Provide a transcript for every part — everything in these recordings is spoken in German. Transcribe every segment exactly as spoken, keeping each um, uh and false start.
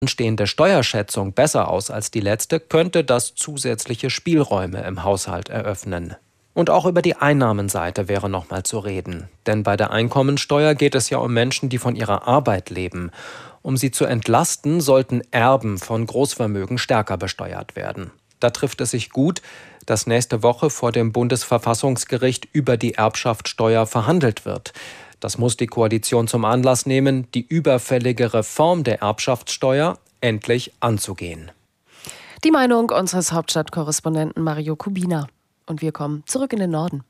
stehende Steuerschätzung besser aus als die letzte, könnte das zusätzliche Spielräume im Haushalt eröffnen. Und auch über die Einnahmenseite wäre noch mal zu reden. Denn bei der Einkommensteuer geht es ja um Menschen, die von ihrer Arbeit leben. Um sie zu entlasten, sollten Erben von Großvermögen stärker besteuert werden. Da trifft es sich gut, dass nächste Woche vor dem Bundesverfassungsgericht über die Erbschaftssteuer verhandelt wird. Das muss die Koalition zum Anlass nehmen, die überfällige Reform der Erbschaftssteuer endlich anzugehen. Die Meinung unseres Hauptstadtkorrespondenten Mario Kubina. Und wir kommen zurück in den Norden.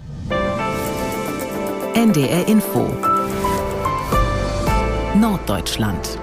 N D R Info Norddeutschland.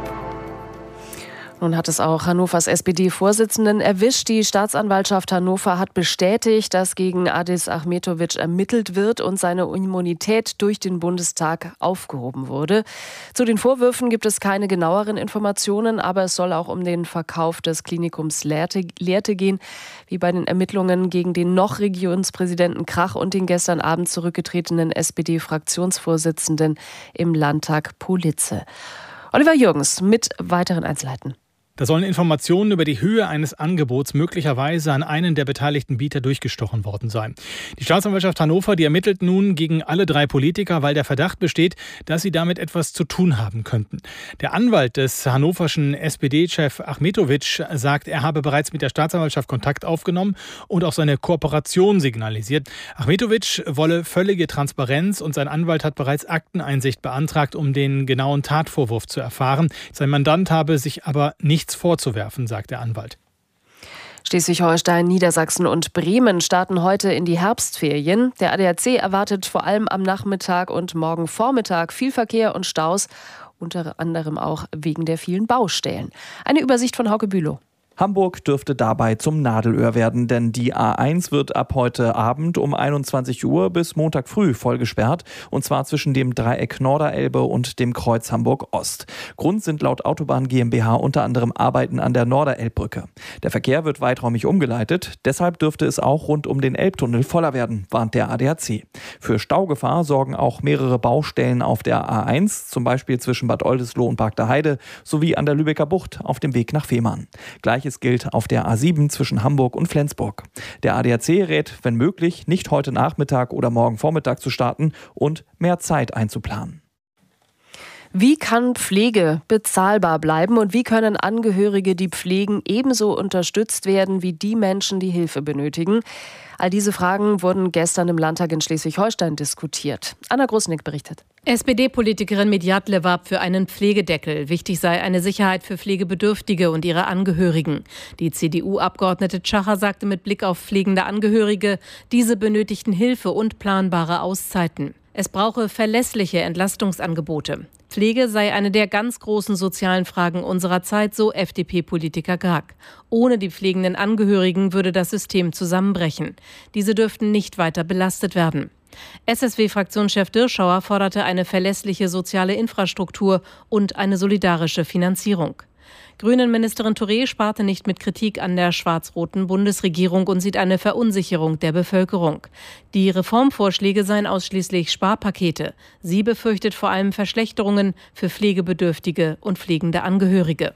Nun hat es auch Hannovers S P D-Vorsitzenden erwischt. Die Staatsanwaltschaft Hannover hat bestätigt, dass gegen Adis Ahmetović ermittelt wird und seine Immunität durch den Bundestag aufgehoben wurde. Zu den Vorwürfen gibt es keine genaueren Informationen, aber es soll auch um den Verkauf des Klinikums Lehrte, Lehrte gehen, wie bei den Ermittlungen gegen den noch Regierungspräsidenten Krach und den gestern Abend zurückgetretenen S P D-Fraktionsvorsitzenden im Landtag Politze. Oliver Jürgens mit weiteren Einzelheiten. Da sollen Informationen über die Höhe eines Angebots möglicherweise an einen der beteiligten Bieter durchgestochen worden sein. Die Staatsanwaltschaft Hannover, die ermittelt nun gegen alle drei Politiker, weil der Verdacht besteht, dass sie damit etwas zu tun haben könnten. Der Anwalt des hannoverschen S P D-Chef Ahmetović sagt, er habe bereits mit der Staatsanwaltschaft Kontakt aufgenommen und auch seine Kooperation signalisiert. Ahmetović wolle völlige Transparenz und sein Anwalt hat bereits Akteneinsicht beantragt, um den genauen Tatvorwurf zu erfahren. Sein Mandant habe sich aber nichts vorzuwerfen, sagt der Anwalt. Schleswig-Holstein, Niedersachsen und Bremen starten heute in die Herbstferien. Der A D A C erwartet vor allem am Nachmittag und morgen Vormittag viel Verkehr und Staus, unter anderem auch wegen der vielen Baustellen. Eine Übersicht von Hauke Bülow. Hamburg dürfte dabei zum Nadelöhr werden, denn die A eins wird ab heute Abend um einundzwanzig Uhr bis Montag früh voll gesperrt, und zwar zwischen dem Dreieck Norderelbe und dem Kreuz Hamburg-Ost. Grund sind laut Autobahn GmbH unter anderem Arbeiten an der Norderelbbrücke. Der Verkehr wird weiträumig umgeleitet, deshalb dürfte es auch rund um den Elbtunnel voller werden, warnt der A D A C. Für Staugefahr sorgen auch mehrere Baustellen auf der A eins, zum Beispiel zwischen Bad Oldesloe und Bargter sowie an der Lübecker Bucht auf dem Weg nach Fehmarn. Gleiches gilt auf der A sieben zwischen Hamburg und Flensburg. Der A D A C rät, wenn möglich, nicht heute Nachmittag oder morgen Vormittag zu starten und mehr Zeit einzuplanen. Wie kann Pflege bezahlbar bleiben und wie können Angehörige, die pflegen, ebenso unterstützt werden wie die Menschen, die Hilfe benötigen? All diese Fragen wurden gestern im Landtag in Schleswig-Holstein diskutiert. Anna Grusnick berichtet. S P D-Politikerin Medjatle warb für einen Pflegedeckel. Wichtig sei eine Sicherheit für Pflegebedürftige und ihre Angehörigen. Die C D U-Abgeordnete Tschacher sagte mit Blick auf pflegende Angehörige, diese benötigten Hilfe und planbare Auszeiten. Es brauche verlässliche Entlastungsangebote. Pflege sei eine der ganz großen sozialen Fragen unserer Zeit, so F D P-Politiker Grag. Ohne die pflegenden Angehörigen würde das System zusammenbrechen. Diese dürften nicht weiter belastet werden. S S W-Fraktionschef Dirschauer forderte eine verlässliche soziale Infrastruktur und eine solidarische Finanzierung. Grünen-Ministerin Touré sparte nicht mit Kritik an der schwarz-roten Bundesregierung und sieht eine Verunsicherung der Bevölkerung. Die Reformvorschläge seien ausschließlich Sparpakete. Sie befürchtet vor allem Verschlechterungen für Pflegebedürftige und pflegende Angehörige.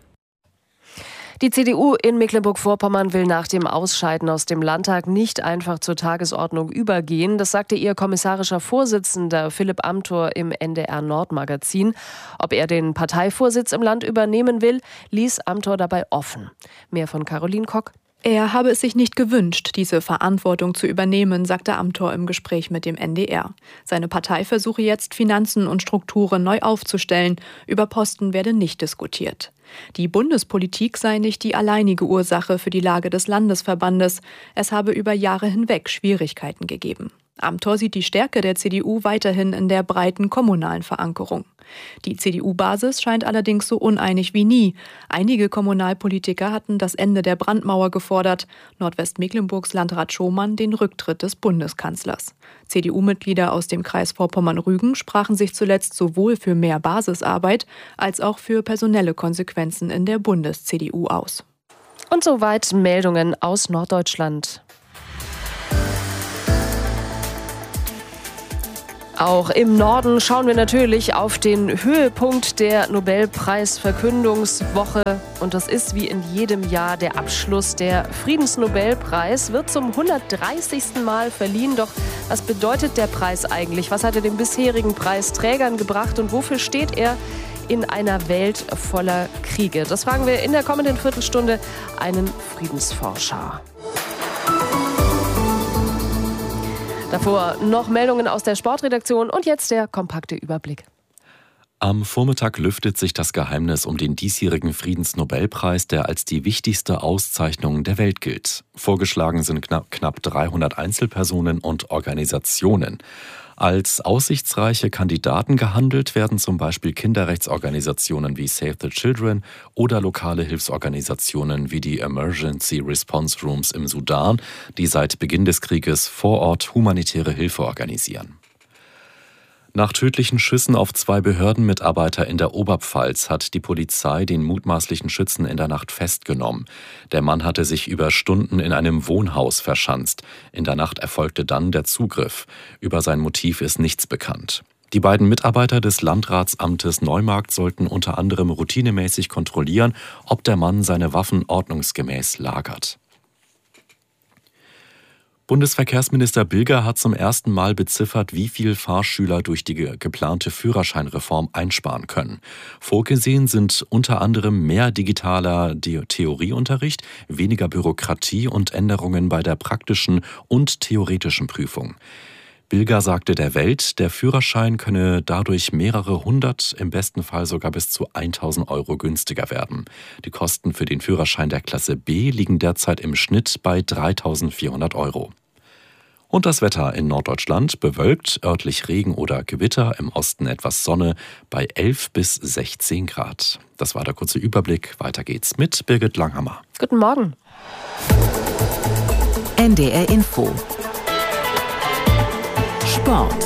Die C D U in Mecklenburg-Vorpommern will nach dem Ausscheiden aus dem Landtag nicht einfach zur Tagesordnung übergehen. Das sagte ihr kommissarischer Vorsitzender Philipp Amthor im N D R Nord-Magazin. Ob er den Parteivorsitz im Land übernehmen will, ließ Amthor dabei offen. Mehr von Caroline Kock. Er habe es sich nicht gewünscht, diese Verantwortung zu übernehmen, sagte Amthor im Gespräch mit dem N D R. Seine Partei versuche jetzt, Finanzen und Strukturen neu aufzustellen. Über Posten werde nicht diskutiert. Die Bundespolitik sei nicht die alleinige Ursache für die Lage des Landesverbandes. Es habe über Jahre hinweg Schwierigkeiten gegeben. Amthor sieht die Stärke der C D U weiterhin in der breiten kommunalen Verankerung. Die C D U-Basis scheint allerdings so uneinig wie nie. Einige Kommunalpolitiker hatten das Ende der Brandmauer gefordert, Nordwestmecklenburgs Landrat Schomann den Rücktritt des Bundeskanzlers. C D U-Mitglieder aus dem Kreis Vorpommern-Rügen sprachen sich zuletzt sowohl für mehr Basisarbeit als auch für personelle Konsequenzen in der Bundes-C D U aus. Und soweit Meldungen aus Norddeutschland. Auch im Norden schauen wir natürlich auf den Höhepunkt der Nobelpreisverkündungswoche. Und das ist wie in jedem Jahr der Abschluss. Der Friedensnobelpreis wird zum hundertdreißigsten Mal verliehen. Doch was bedeutet der Preis eigentlich? Was hat er den bisherigen Preisträgern gebracht und wofür steht er in einer Welt voller Kriege? Das fragen wir in der kommenden Viertelstunde einen Friedensforscher. Davor noch Meldungen aus der Sportredaktion und jetzt der kompakte Überblick. Am Vormittag lüftet sich das Geheimnis um den diesjährigen Friedensnobelpreis, der als die wichtigste Auszeichnung der Welt gilt. Vorgeschlagen sind knapp, knapp dreihundert Einzelpersonen und Organisationen. Als aussichtsreiche Kandidaten gehandelt werden zum Beispiel Kinderrechtsorganisationen wie Save the Children oder lokale Hilfsorganisationen wie die Emergency Response Rooms im Sudan, die seit Beginn des Krieges vor Ort humanitäre Hilfe organisieren. Nach tödlichen Schüssen auf zwei Behördenmitarbeiter in der Oberpfalz hat die Polizei den mutmaßlichen Schützen in der Nacht festgenommen. Der Mann hatte sich über Stunden in einem Wohnhaus verschanzt. In der Nacht erfolgte dann der Zugriff. Über sein Motiv ist nichts bekannt. Die beiden Mitarbeiter des Landratsamtes Neumarkt sollten unter anderem routinemäßig kontrollieren, ob der Mann seine Waffen ordnungsgemäß lagert. Bundesverkehrsminister Bilger hat zum ersten Mal beziffert, wie viel Fahrschüler durch die geplante Führerscheinreform einsparen können. Vorgesehen sind unter anderem mehr digitaler Theorieunterricht, weniger Bürokratie und Änderungen bei der praktischen und theoretischen Prüfung. Bilger sagte der Welt, der Führerschein könne dadurch mehrere hundert, im besten Fall sogar bis zu tausend Euro günstiger werden. Die Kosten für den Führerschein der Klasse B liegen derzeit im Schnitt bei dreitausendvierhundert Euro. Und das Wetter in Norddeutschland: bewölkt, örtlich Regen oder Gewitter, im Osten etwas Sonne bei elf bis sechzehn Grad. Das war der kurze Überblick. Weiter geht's mit Birgit Langhammer. Guten Morgen. N D R Info. Sport.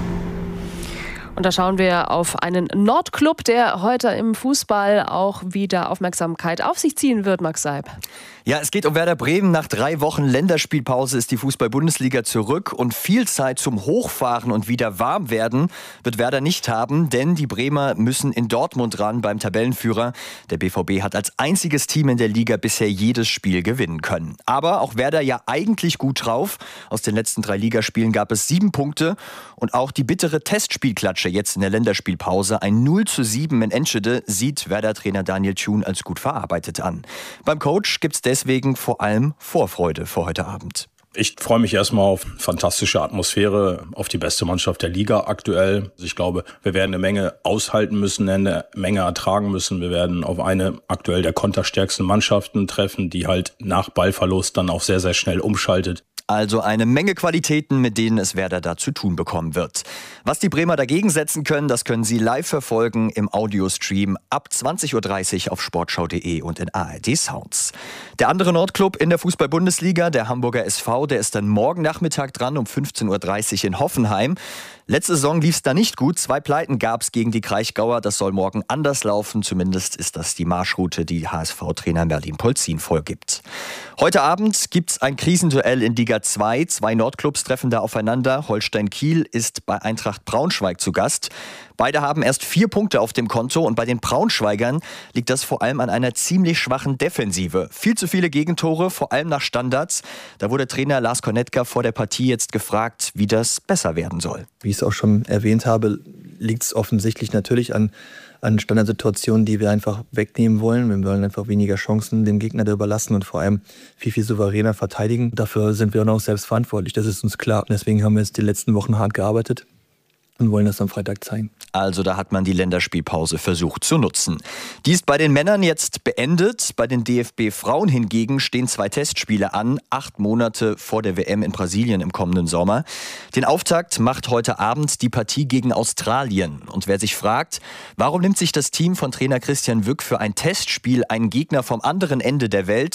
Und da schauen wir auf einen Nordclub, der heute im Fußball auch wieder Aufmerksamkeit auf sich ziehen wird, Max Seib. Ja, es geht um Werder Bremen. Nach drei Wochen Länderspielpause ist die Fußball-Bundesliga zurück und viel Zeit zum Hochfahren und wieder warm werden wird Werder nicht haben, denn die Bremer müssen in Dortmund ran beim Tabellenführer. Der B V B hat als einziges Team in der Liga bisher jedes Spiel gewinnen können. Aber auch Werder ja eigentlich gut drauf. Aus den letzten drei Ligaspielen gab es sieben Punkte und auch die bittere Testspielklatsche jetzt in der Länderspielpause, ein null zu sieben in Enschede, sieht Werder-Trainer Daniel Thun als gut verarbeitet an. Beim Coach gibt's deswegen vor allem Vorfreude für heute Abend. Ich freue mich erstmal auf fantastische Atmosphäre, auf die beste Mannschaft der Liga aktuell. Ich glaube, wir werden eine Menge aushalten müssen, eine Menge ertragen müssen. Wir werden auf eine aktuell der konterstärksten Mannschaften treffen, die halt nach Ballverlust dann auch sehr, sehr schnell umschaltet. Also eine Menge Qualitäten, mit denen es Werder da zu tun bekommen wird. Was die Bremer dagegen setzen können, das können Sie live verfolgen im Audiostream ab zwanzig Uhr dreißig auf sportschau punkt de und in A R D Sounds. Der andere Nordclub in der Fußball-Bundesliga, der Hamburger S V, der ist dann morgen Nachmittag dran um fünfzehn Uhr dreißig in Hoffenheim. Letzte Saison lief es da nicht gut. Zwei Pleiten gab es gegen die Kraichgauer. Das soll morgen anders laufen. Zumindest ist das die Marschroute, die H S V-Trainer Merlin Polzin vorgibt. Heute Abend gibt es ein Krisenduell in Liga zwei. Zwei Nordclubs treffen da aufeinander. Holstein Kiel ist bei Eintracht Braunschweig zu Gast. Beide haben erst vier Punkte auf dem Konto und bei den Braunschweigern liegt das vor allem an einer ziemlich schwachen Defensive. Viel zu viele Gegentore, vor allem nach Standards. Da wurde Trainer Lars Konetka vor der Partie jetzt gefragt, wie das besser werden soll. Wie ich es auch schon erwähnt habe, liegt es offensichtlich natürlich an, an Standardsituationen, die wir einfach wegnehmen wollen. Wir wollen einfach weniger Chancen dem Gegner da überlassen und vor allem viel, viel souveräner verteidigen. Dafür sind wir auch noch selbst verantwortlich, das ist uns klar. Deswegen haben wir jetzt die letzten Wochen hart gearbeitet und wollen das am Freitag zeigen. Also da hat man die Länderspielpause versucht zu nutzen. Die ist bei den Männern jetzt beendet. Bei den D F B-Frauen hingegen stehen zwei Testspiele an, acht Monate vor der W M in Brasilien im kommenden Sommer. Den Auftakt macht heute Abend die Partie gegen Australien. Und wer sich fragt, warum nimmt sich das Team von Trainer Christian Wück für ein Testspiel einen Gegner vom anderen Ende der Welt?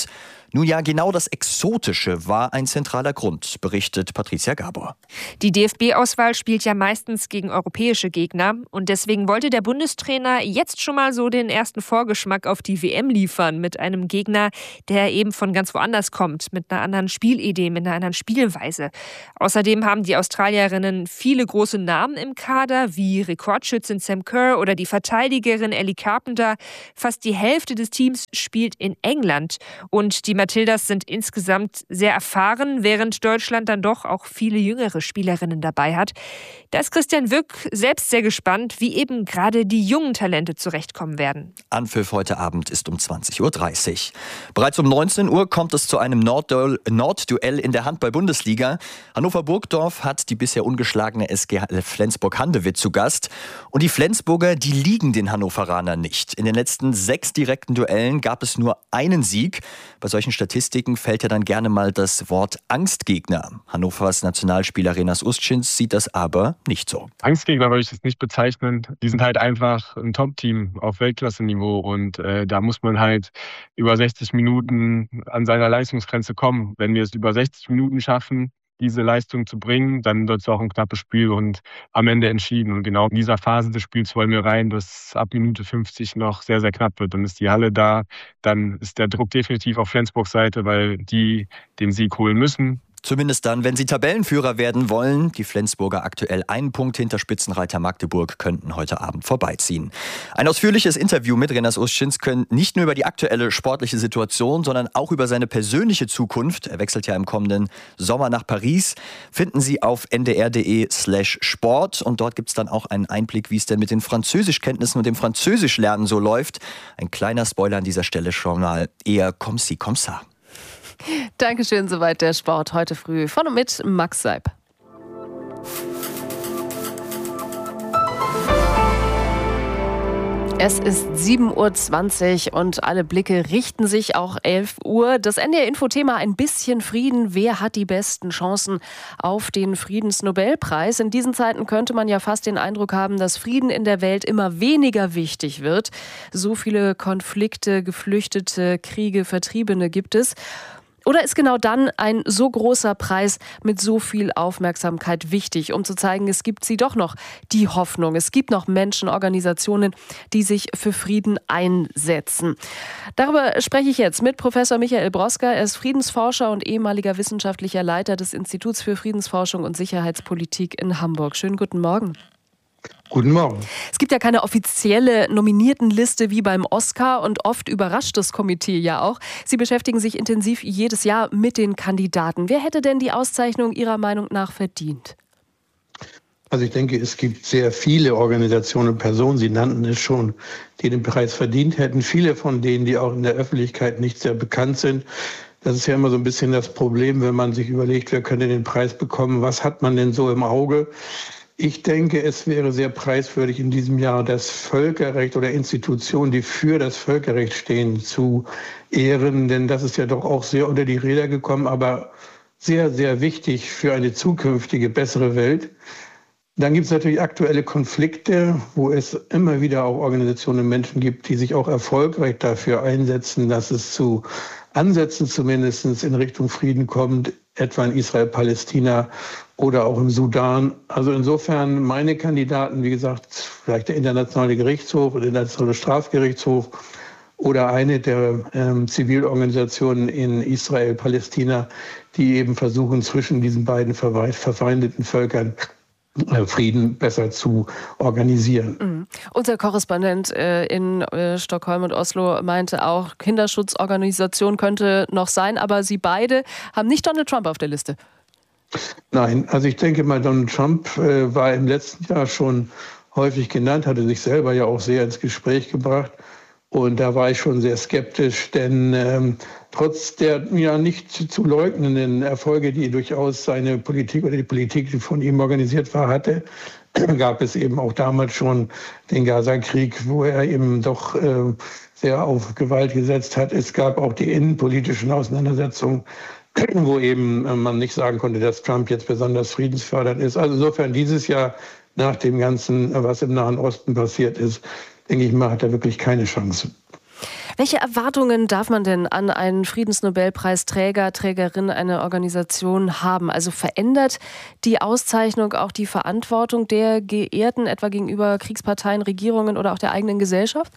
Nun ja, genau das Exotische war ein zentraler Grund, berichtet Patricia Gabor. Die D F B-Auswahl spielt ja meistens gegen europäische Gegner und deswegen wollte der Bundestrainer jetzt schon mal so den ersten Vorgeschmack auf die W M liefern mit einem Gegner, der eben von ganz woanders kommt, mit einer anderen Spielidee, mit einer anderen Spielweise. Außerdem haben die Australierinnen viele große Namen im Kader, wie Rekordschützin Sam Kerr oder die Verteidigerin Ellie Carpenter. Fast die Hälfte des Teams spielt in England und die Matildas sind insgesamt sehr erfahren, während Deutschland dann doch auch viele jüngere Spielerinnen dabei hat. Da ist Christian Wück selbst sehr gespannt, wie eben gerade die jungen Talente zurechtkommen werden. Anpfiff heute Abend ist um zwanzig Uhr dreißig. Bereits um neunzehn Uhr kommt es zu einem Nordduell Nordduell in der Handball-Bundesliga. Hannover-Burgdorf hat die bisher ungeschlagene S G Flensburg-Handewitt zu Gast. Und die Flensburger, die liegen den Hannoveranern nicht. In den letzten sechs direkten Duellen gab es nur einen Sieg. Bei solchen Statistiken fällt ja dann gerne mal das Wort Angstgegner. Hannovers Nationalspieler Renas Ustschins sieht das aber nicht so. Angstgegner würde ich das nicht bezeichnen. Die sind halt einfach ein Top-Team auf Weltklasse-Niveau und äh, da muss man halt über sechzig Minuten an seiner Leistungsgrenze kommen. Wenn wir es über sechzig Minuten schaffen, diese Leistung zu bringen, dann wird es auch ein knappes Spiel und am Ende entschieden. Und genau in dieser Phase des Spiels wollen wir rein, dass ab Minute fünfzig noch sehr, sehr knapp wird. Dann ist die Halle da, dann ist der Druck definitiv auf Flensburgs Seite, weil die den Sieg holen müssen. Zumindest dann, wenn sie Tabellenführer werden wollen. Die Flensburger aktuell einen Punkt hinter Spitzenreiter Magdeburg könnten heute Abend vorbeiziehen. Ein ausführliches Interview mit Renas Ustschins können nicht nur über die aktuelle sportliche Situation, sondern auch über seine persönliche Zukunft. Er wechselt ja im kommenden Sommer nach Paris. Finden Sie auf ndr.de slash Sport. Und dort gibt es dann auch einen Einblick, wie es denn mit den Französischkenntnissen und dem Französischlernen so läuft. Ein kleiner Spoiler an dieser Stelle schon mal, eher comme ci, comme ça. Dankeschön, soweit der Sport heute früh von und mit Max Seib. Es ist sieben Uhr zwanzig und alle Blicke richten sich auch elf Uhr. Das N D R-Info-Thema ein bisschen Frieden. Wer hat die besten Chancen auf den Friedensnobelpreis? In diesen Zeiten könnte man ja fast den Eindruck haben, dass Frieden in der Welt immer weniger wichtig wird. So viele Konflikte, Geflüchtete, Kriege, Vertriebene gibt es. Oder ist genau dann ein so großer Preis mit so viel Aufmerksamkeit wichtig, um zu zeigen, es gibt sie doch noch, die Hoffnung. Es gibt noch Menschen, Organisationen, die sich für Frieden einsetzen. Darüber spreche ich jetzt mit Professor Michael Broska. Er ist Friedensforscher und ehemaliger wissenschaftlicher Leiter des Instituts für Friedensforschung und Sicherheitspolitik in Hamburg. Schönen guten Morgen. Guten Morgen. Es gibt ja keine offizielle Nominiertenliste wie beim Oscar und oft überrascht das Komitee ja auch. Sie beschäftigen sich intensiv jedes Jahr mit den Kandidaten. Wer hätte denn die Auszeichnung Ihrer Meinung nach verdient? Also ich denke, es gibt sehr viele Organisationen und Personen, Sie nannten es schon, die den Preis verdient hätten. Viele von denen, die auch in der Öffentlichkeit nicht sehr bekannt sind. Das ist ja immer so ein bisschen das Problem, wenn man sich überlegt, wer könnte den Preis bekommen. Was hat man denn so im Auge? Ich denke, es wäre sehr preiswürdig in diesem Jahr, das Völkerrecht oder Institutionen, die für das Völkerrecht stehen, zu ehren. Denn das ist ja doch auch sehr unter die Räder gekommen, aber sehr, sehr wichtig für eine zukünftige, bessere Welt. Dann gibt es natürlich aktuelle Konflikte, wo es immer wieder auch Organisationen und Menschen gibt, die sich auch erfolgreich dafür einsetzen, dass es zu Ansätzen zumindest in Richtung Frieden kommt, etwa in Israel, Palästina oder auch im Sudan. Also insofern meine Kandidaten, wie gesagt, vielleicht der Internationale Gerichtshof oder der Internationale Strafgerichtshof oder eine der ähm, Zivilorganisationen in Israel, Palästina, die eben versuchen, zwischen diesen beiden verfeindeten Völkern Frieden besser zu organisieren. Mhm. Unser Korrespondent äh, in äh, Stockholm und Oslo meinte auch, Kinderschutzorganisation könnte noch sein, aber Sie beide haben nicht Donald Trump auf der Liste. Nein, also ich denke mal, Donald Trump äh, war im letzten Jahr schon häufig genannt, hatte sich selber ja auch sehr ins Gespräch gebracht. Und da war ich schon sehr skeptisch, denn ähm, trotz der ja nicht zu leugnenden Erfolge, die durchaus seine Politik oder die Politik, die von ihm organisiert war, hatte, gab es eben auch damals schon den Gaza-Krieg, wo er eben doch äh, sehr auf Gewalt gesetzt hat. Es gab auch die innenpolitischen Auseinandersetzungen, wo eben äh, man nicht sagen konnte, dass Trump jetzt besonders friedensfördernd ist. Also insofern dieses Jahr nach dem Ganzen, was im Nahen Osten passiert ist, denke ich mal, hat er wirklich keine Chance. Welche Erwartungen darf man denn an einen Friedensnobelpreisträger, Trägerin einer Organisation haben? Also verändert die Auszeichnung auch die Verantwortung der Geehrten, etwa gegenüber Kriegsparteien, Regierungen oder auch der eigenen Gesellschaft?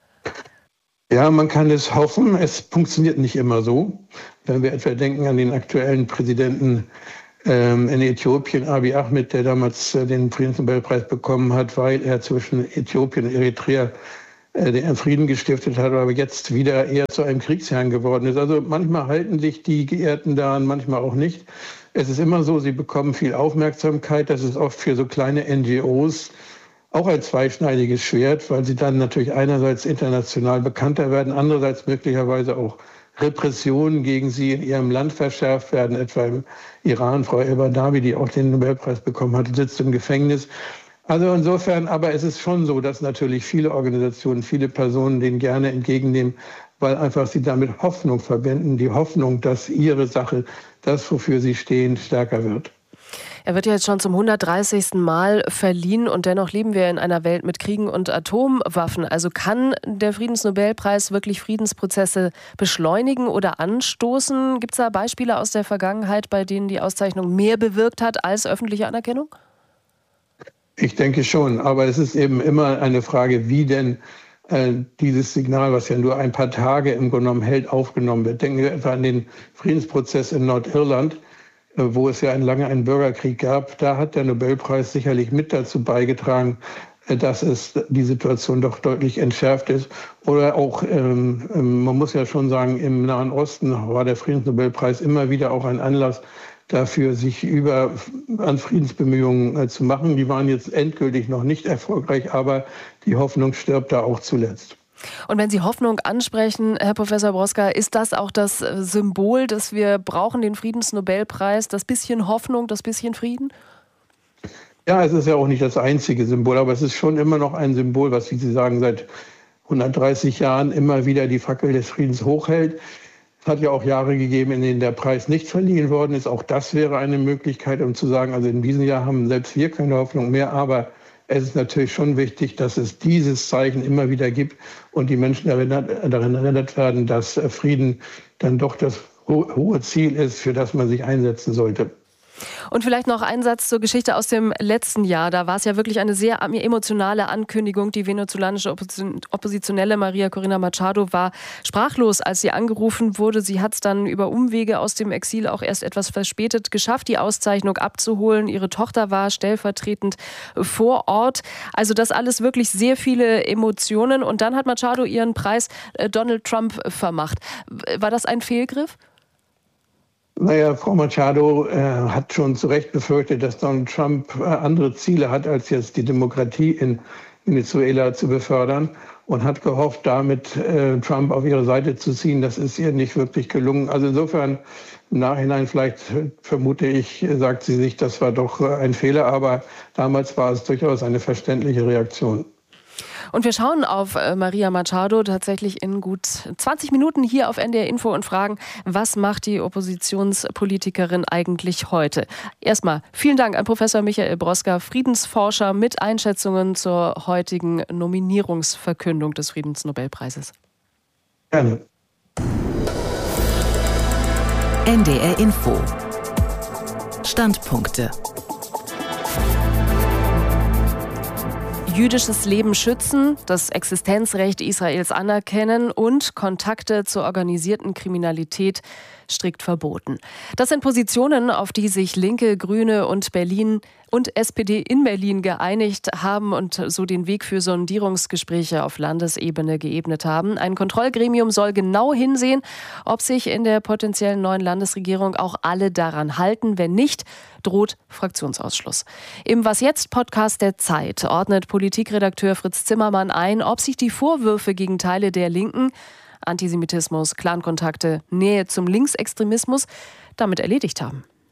Ja, man kann es hoffen. Es funktioniert nicht immer so. Wenn wir etwa denken an den aktuellen Präsidenten ähm, in Äthiopien, Abiy Ahmed, der damals äh, den Friedensnobelpreis bekommen hat, weil er zwischen Äthiopien und Eritrea äh, den Frieden gestiftet hat, aber jetzt wieder eher zu einem Kriegsherrn geworden ist. Also manchmal halten sich die Geehrten daran, manchmal auch nicht. Es ist immer so, sie bekommen viel Aufmerksamkeit. Das ist oft für so kleine N G Os auch ein zweischneidiges Schwert, weil sie dann natürlich einerseits international bekannter werden, andererseits möglicherweise auch Repressionen gegen sie in ihrem Land verschärft werden, etwa im Iran. Frau El-Badawi, die auch den Nobelpreis bekommen hat, sitzt im Gefängnis. Also insofern, aber es ist schon so, dass natürlich viele Organisationen, viele Personen den gerne entgegennehmen, weil einfach sie damit Hoffnung verbinden, die Hoffnung, dass ihre Sache, das, wofür sie stehen, stärker wird. Er wird ja jetzt schon zum hundertdreißigsten Mal verliehen und dennoch leben wir in einer Welt mit Kriegen und Atomwaffen. Also kann der Friedensnobelpreis wirklich Friedensprozesse beschleunigen oder anstoßen? Gibt es da Beispiele aus der Vergangenheit, bei denen die Auszeichnung mehr bewirkt hat als öffentliche Anerkennung? Ich denke schon, aber es ist eben immer eine Frage, wie denn äh, dieses Signal, was ja nur ein paar Tage im Grunde genommen hält, aufgenommen wird. Denken wir etwa an den Friedensprozess in Nordirland, wo es ja lange einen Bürgerkrieg gab. Da hat der Nobelpreis sicherlich mit dazu beigetragen, dass es die Situation doch deutlich entschärft ist. Oder auch, ähm, man muss ja schon sagen, im Nahen Osten war der Friedensnobelpreis immer wieder auch ein Anlass dafür, sich über an Friedensbemühungen äh, zu machen. Die waren jetzt endgültig noch nicht erfolgreich, aber die Hoffnung stirbt da auch zuletzt. Und wenn Sie Hoffnung ansprechen, Herr Professor Broska, ist das auch das Symbol, dass wir brauchen, den Friedensnobelpreis, das bisschen Hoffnung, das bisschen Frieden? Ja, es ist ja auch nicht das einzige Symbol, aber es ist schon immer noch ein Symbol, was, wie Sie sagen, seit hundertdreißig Jahren immer wieder die Fackel des Friedens hochhält. Es hat ja auch Jahre gegeben, in denen der Preis nicht verliehen worden ist. Auch das wäre eine Möglichkeit, um zu sagen, also in diesem Jahr haben selbst wir keine Hoffnung mehr, aber es ist natürlich schon wichtig, dass es dieses Zeichen immer wieder gibt und die Menschen erinnert, daran erinnert werden, dass Frieden dann doch das hohe Ziel ist, für das man sich einsetzen sollte. Und vielleicht noch ein Satz zur Geschichte aus dem letzten Jahr. Da war es ja wirklich eine sehr emotionale Ankündigung. Die venezolanische Oppositionelle Maria Corina Machado war sprachlos, als sie angerufen wurde. Sie hat es dann über Umwege aus dem Exil auch erst etwas verspätet geschafft, die Auszeichnung abzuholen. Ihre Tochter war stellvertretend vor Ort. Also das alles wirklich sehr viele Emotionen. Und dann hat Machado ihren Preis Donald Trump vermacht. War das ein Fehlgriff? Naja, Frau Machado äh, hat schon zu Recht befürchtet, dass Donald Trump äh, andere Ziele hat, als jetzt die Demokratie in Venezuela zu befördern und hat gehofft, damit äh, Trump auf ihre Seite zu ziehen. Das ist ihr nicht wirklich gelungen. Also insofern im Nachhinein vielleicht, vermute ich, sagt sie sich, das war doch äh, ein Fehler, aber damals war es durchaus eine verständliche Reaktion. Und wir schauen auf Maria Machado tatsächlich in gut zwanzig Minuten hier auf N D R Info und fragen, was macht die Oppositionspolitikerin eigentlich heute? Erstmal vielen Dank an Professor Michael Broska, Friedensforscher mit Einschätzungen zur heutigen Nominierungsverkündung des Friedensnobelpreises. Gerne. N D R Info. Standpunkte. Jüdisches Leben schützen, das Existenzrecht Israels anerkennen und Kontakte zur organisierten Kriminalität strikt verboten. Das sind Positionen, auf die sich Linke, Grüne und Berlin und S P D in Berlin geeinigt haben und so den Weg für Sondierungsgespräche auf Landesebene geebnet haben. Ein Kontrollgremium soll genau hinsehen, ob sich in der potenziellen neuen Landesregierung auch alle daran halten. Wenn nicht, droht Fraktionsausschluss. Im Was jetzt Podcast der Zeit ordnet Politikredakteur Fritz Zimmermann ein, ob sich die Vorwürfe gegen Teile der Linken, Antisemitismus, Clankontakte, Nähe zum Linksextremismus damit erledigt haben.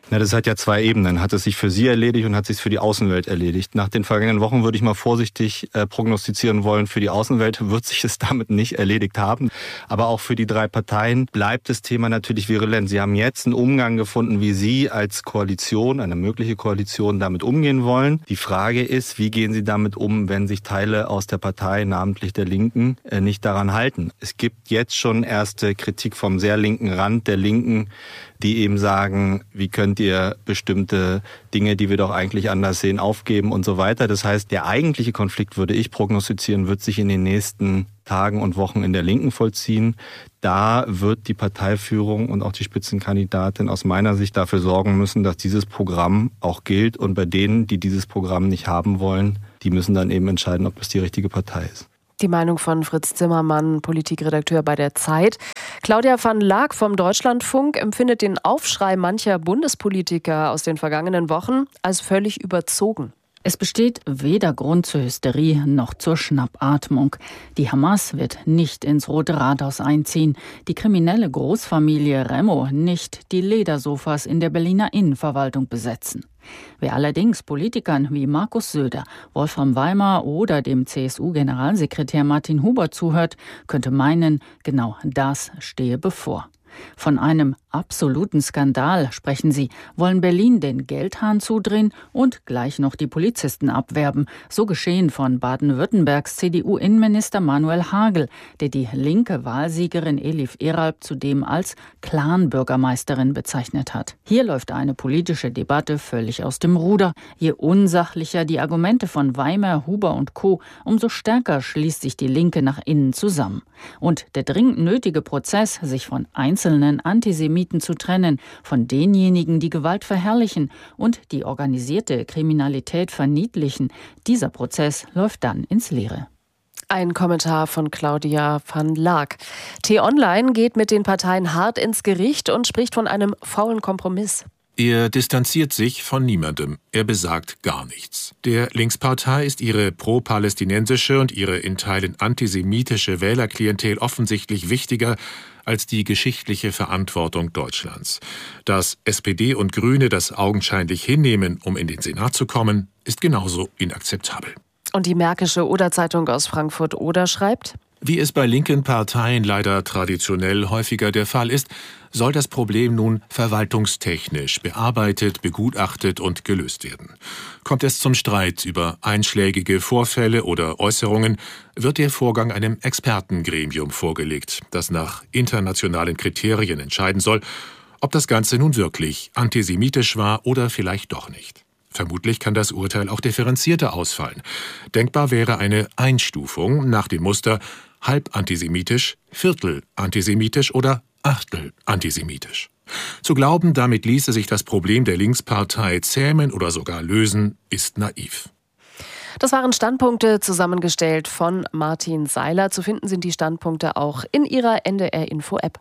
Na, das hat ja zwei Ebenen. Hat es sich für Sie erledigt und hat es sich für die Außenwelt erledigt. Nach den vergangenen Wochen würde ich mal vorsichtig äh, prognostizieren wollen, für die Außenwelt wird sich es damit nicht erledigt haben. Aber auch für die drei Parteien bleibt das Thema natürlich virulent. Sie haben jetzt einen Umgang gefunden, wie Sie als Koalition, eine mögliche Koalition, damit umgehen wollen. Die Frage ist, wie gehen Sie damit um, wenn sich Teile aus der Partei, namentlich der Linken, äh, nicht daran halten? Es gibt jetzt schon erste Kritik vom sehr linken Rand der Linken, die eben sagen, wie könnt ihr bestimmte Dinge, die wir doch eigentlich anders sehen, aufgeben und so weiter. Das heißt, der eigentliche Konflikt, würde ich prognostizieren, wird sich in den nächsten Tagen und Wochen in der Linken vollziehen. Da wird die Parteiführung und auch die Spitzenkandidatin aus meiner Sicht dafür sorgen müssen, dass dieses Programm auch gilt. Und bei denen, die dieses Programm nicht haben wollen, die müssen dann eben entscheiden, ob es die richtige Partei ist. Die Meinung von Fritz Zimmermann, Politikredakteur bei der Zeit. Claudia van Laak vom Deutschlandfunk empfindet den Aufschrei mancher Bundespolitiker aus den vergangenen Wochen als völlig überzogen. Es besteht weder Grund zur Hysterie noch zur Schnappatmung. Die Hamas wird nicht ins Rote Rathaus einziehen, die kriminelle Großfamilie Remo nicht die Ledersofas in der Berliner Innenverwaltung besetzen. Wer allerdings Politikern wie Markus Söder, Wolfram Weimar oder dem C S U-Generalsekretär Martin Huber zuhört, könnte meinen, genau das stehe bevor. Von einem absoluten Skandal sprechen sie, wollen Berlin den Geldhahn zudrehen und gleich noch die Polizisten abwerben. So geschehen von Baden-Württembergs C D U-Innenminister Manuel Hagel, der die linke Wahlsiegerin Elif Eralp zudem als Clan-Bürgermeisterin bezeichnet hat. Hier läuft eine politische Debatte völlig aus dem Ruder. Je unsachlicher die Argumente von Weimar, Huber und Co., umso stärker schließt sich die Linke nach innen zusammen. Und der dringend nötige Prozess, sich von einzelnen Antisemiten zu trennen, von denjenigen, die Gewalt verherrlichen und die organisierte Kriminalität verniedlichen, dieser Prozess läuft dann ins Leere. Ein Kommentar von Claudia van Laak. T-Online geht mit den Parteien hart ins Gericht und spricht von einem faulen Kompromiss. Er distanziert sich von niemandem. Er besagt gar nichts. Der Linkspartei ist ihre pro-palästinensische und ihre in Teilen antisemitische Wählerklientel offensichtlich wichtiger als die geschichtliche Verantwortung Deutschlands. Dass S P D und Grüne das augenscheinlich hinnehmen, um in den Senat zu kommen, ist genauso inakzeptabel. Und die Märkische Oder-Zeitung aus Frankfurt-Oder schreibt: Wie es bei linken Parteien leider traditionell häufiger der Fall ist, soll das Problem nun verwaltungstechnisch bearbeitet, begutachtet und gelöst werden. Kommt es zum Streit über einschlägige Vorfälle oder Äußerungen, wird der Vorgang einem Expertengremium vorgelegt, das nach internationalen Kriterien entscheiden soll, ob das Ganze nun wirklich antisemitisch war oder vielleicht doch nicht. Vermutlich kann das Urteil auch differenzierter ausfallen. Denkbar wäre eine Einstufung nach dem Muster halb antisemitisch, Viertel antisemitisch oder Achtel antisemitisch. Zu glauben, damit ließe sich das Problem der Linkspartei zähmen oder sogar lösen, ist naiv. Das waren Standpunkte zusammengestellt von Martin Seiler. Zu finden sind die Standpunkte auch in Ihrer N D R-Info-App.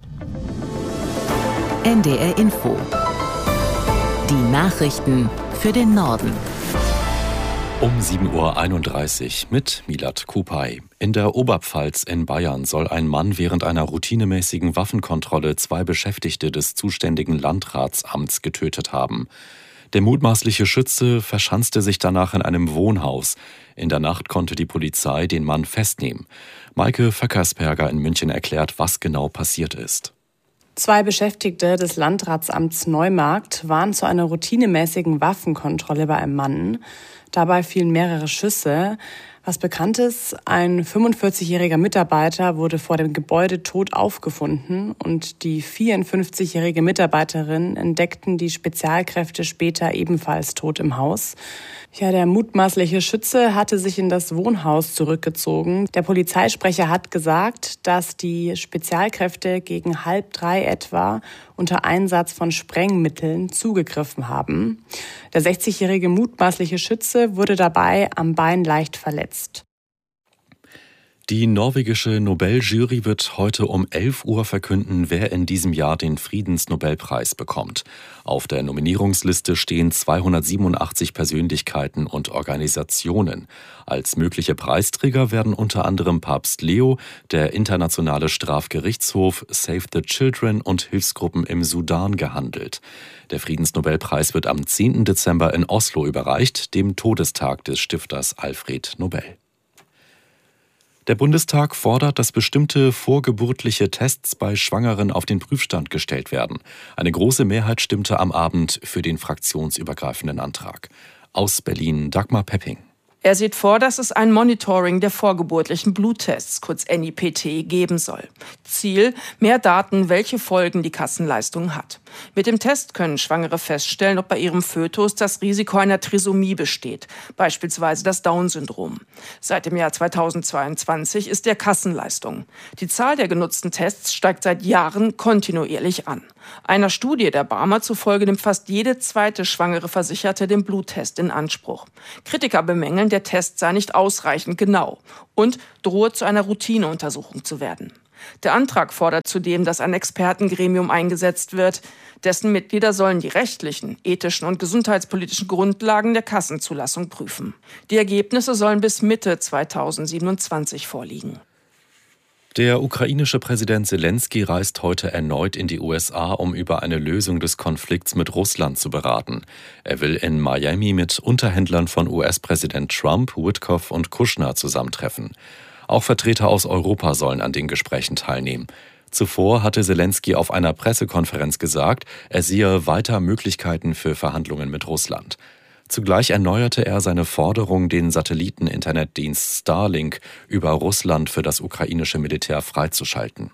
N D R Info. Die Nachrichten für den Norden. Um sieben Uhr einunddreißig mit Milad Kupay. In der Oberpfalz in Bayern soll ein Mann während einer routinemäßigen Waffenkontrolle zwei Beschäftigte des zuständigen Landratsamts getötet haben. Der mutmaßliche Schütze verschanzte sich danach in einem Wohnhaus. In der Nacht konnte die Polizei den Mann festnehmen. Maike Vöckersperger in München erklärt, was genau passiert ist. Zwei Beschäftigte des Landratsamts Neumarkt waren zu einer routinemäßigen Waffenkontrolle bei einem Mann. Dabei fielen mehrere Schüsse. Was bekannt ist, ein fünfundvierzigjähriger Mitarbeiter wurde vor dem Gebäude tot aufgefunden und die vierundfünfzigjährige Mitarbeiterin entdeckten die Spezialkräfte später ebenfalls tot im Haus. Ja, der mutmaßliche Schütze hatte sich in das Wohnhaus zurückgezogen. Der Polizeisprecher hat gesagt, dass die Spezialkräfte gegen halb drei etwa unter Einsatz von Sprengmitteln zugegriffen haben. Der sechzigjährige mutmaßliche Schütze wurde dabei am Bein leicht verletzt. Die norwegische Nobeljury wird heute um elf Uhr verkünden, wer in diesem Jahr den Friedensnobelpreis bekommt. Auf der Nominierungsliste stehen zweihundertsiebenundachtzig Persönlichkeiten und Organisationen. Als mögliche Preisträger werden unter anderem Papst Leo, der Internationale Strafgerichtshof, Save the Children und Hilfsgruppen im Sudan gehandelt. Der Friedensnobelpreis wird am zehnten Dezember in Oslo überreicht, dem Todestag des Stifters Alfred Nobel. Der Bundestag fordert, dass bestimmte vorgeburtliche Tests bei Schwangeren auf den Prüfstand gestellt werden. Eine große Mehrheit stimmte am Abend für den fraktionsübergreifenden Antrag. Aus Berlin Dagmar Pepping. Er sieht vor, dass es ein Monitoring der vorgeburtlichen Bluttests, kurz N I P T, geben soll. Ziel: mehr Daten, welche Folgen die Kassenleistung hat. Mit dem Test können Schwangere feststellen, ob bei ihrem Fötus das Risiko einer Trisomie besteht, beispielsweise das Down-Syndrom. Seit dem Jahr zweitausendzweiundzwanzig ist der Kassenleistung. Die Zahl der genutzten Tests steigt seit Jahren kontinuierlich an. Einer Studie der Barmer zufolge nimmt fast jede zweite schwangere Versicherte den Bluttest in Anspruch. Kritiker bemängeln, der Test sei nicht ausreichend genau und drohe zu einer Routineuntersuchung zu werden. Der Antrag fordert zudem, dass ein Expertengremium eingesetzt wird. Dessen Mitglieder sollen die rechtlichen, ethischen und gesundheitspolitischen Grundlagen der Kassenzulassung prüfen. Die Ergebnisse sollen bis Mitte zweitausendsiebenundzwanzig vorliegen. Der ukrainische Präsident Selenskyj reist heute erneut in die U S A, um über eine Lösung des Konflikts mit Russland zu beraten. Er will in Miami mit Unterhändlern von U S-Präsident Trump, Witkoff und Kushner zusammentreffen. Auch Vertreter aus Europa sollen an den Gesprächen teilnehmen. Zuvor hatte Selenskyj auf einer Pressekonferenz gesagt, er sehe weiter Möglichkeiten für Verhandlungen mit Russland. Zugleich erneuerte er seine Forderung, den Satelliten-Internetdienst Starlink über Russland für das ukrainische Militär freizuschalten.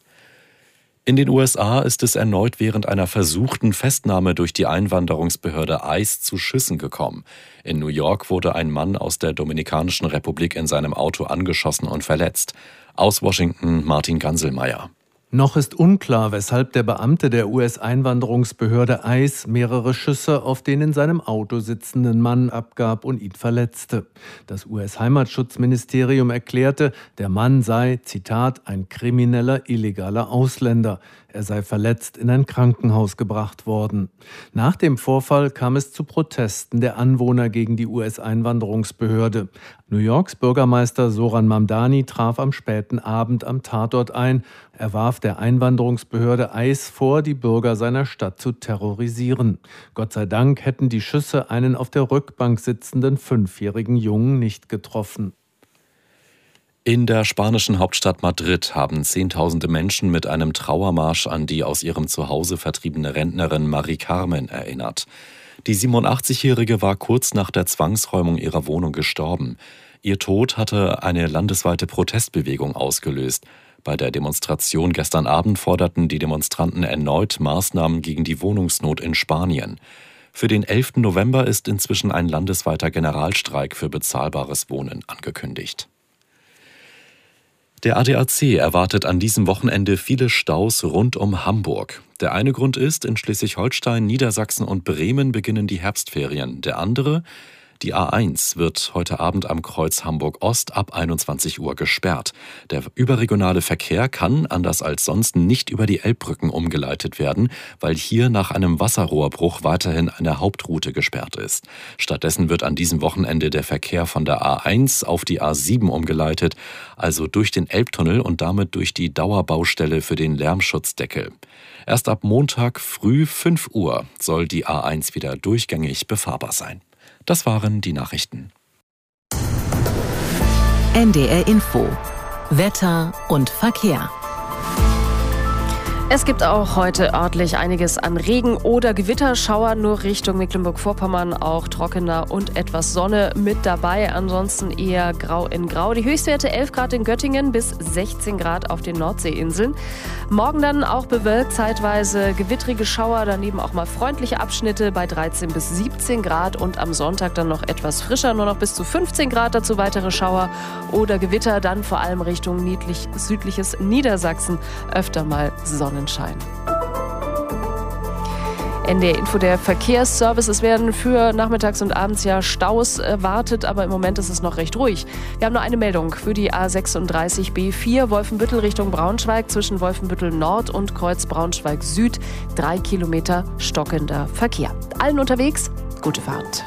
In den U S A ist es erneut während einer versuchten Festnahme durch die Einwanderungsbehörde ICE zu Schüssen gekommen. In New York wurde ein Mann aus der Dominikanischen Republik in seinem Auto angeschossen und verletzt. Aus Washington Martin Ganselmeier. Noch ist unklar, weshalb der Beamte der U S-Einwanderungsbehörde ICE mehrere Schüsse auf den in seinem Auto sitzenden Mann abgab und ihn verletzte. Das U S-Heimatschutzministerium erklärte, der Mann sei, Zitat, ein krimineller, illegaler Ausländer. Er sei verletzt in ein Krankenhaus gebracht worden. Nach dem Vorfall kam es zu Protesten der Anwohner gegen die U S-Einwanderungsbehörde. New Yorks Bürgermeister Zoran Mamdani traf am späten Abend am Tatort ein. Er warf der Einwanderungsbehörde ICE vor, die Bürger seiner Stadt zu terrorisieren. Gott sei Dank hätten die Schüsse einen auf der Rückbank sitzenden fünfjährigen Jungen nicht getroffen. In der spanischen Hauptstadt Madrid haben Zehntausende Menschen mit einem Trauermarsch an die aus ihrem Zuhause vertriebene Rentnerin Mari Carmen erinnert. Die siebenundachtzigjährige war kurz nach der Zwangsräumung ihrer Wohnung gestorben. Ihr Tod hatte eine landesweite Protestbewegung ausgelöst. Bei der Demonstration gestern Abend forderten die Demonstranten erneut Maßnahmen gegen die Wohnungsnot in Spanien. Für den elften November ist inzwischen ein landesweiter Generalstreik für bezahlbares Wohnen angekündigt. Der A D A C erwartet an diesem Wochenende viele Staus rund um Hamburg. Der eine Grund ist, in Schleswig-Holstein, Niedersachsen und Bremen beginnen die Herbstferien. Der andere, die A eins wird heute Abend am Kreuz Hamburg-Ost ab einundzwanzig Uhr gesperrt. Der überregionale Verkehr kann, anders als sonst, nicht über die Elbbrücken umgeleitet werden, weil hier nach einem Wasserrohrbruch weiterhin eine Hauptroute gesperrt ist. Stattdessen wird an diesem Wochenende der Verkehr von der A eins auf die A sieben umgeleitet, also durch den Elbtunnel und damit durch die Dauerbaustelle für den Lärmschutzdeckel. Erst ab Montag früh fünf Uhr soll die A eins wieder durchgängig befahrbar sein. Das waren die Nachrichten. N D R Info. Wetter und Verkehr. Es gibt auch heute örtlich einiges an Regen- oder Gewitterschauer, nur Richtung Mecklenburg-Vorpommern auch trockener und etwas Sonne mit dabei. Ansonsten eher grau in grau. Die Höchstwerte elf Grad in Göttingen bis sechzehn Grad auf den Nordseeinseln. Morgen dann auch bewölkt, zeitweise gewittrige Schauer, daneben auch mal freundliche Abschnitte bei dreizehn bis siebzehn Grad und am Sonntag dann noch etwas frischer, nur noch bis zu fünfzehn Grad, dazu weitere Schauer oder Gewitter, dann vor allem Richtung niedlich südliches Niedersachsen öfter mal Sonnenschein. N D R Info, der Verkehrsservice. Es werden für nachmittags und abends ja Staus erwartet, aber im Moment ist es noch recht ruhig. Wir haben nur eine Meldung für die A sechsunddreißig B vier Wolfenbüttel Richtung Braunschweig zwischen Wolfenbüttel Nord und Kreuz Braunschweig Süd. Drei Kilometer stockender Verkehr. Allen unterwegs, gute Fahrt.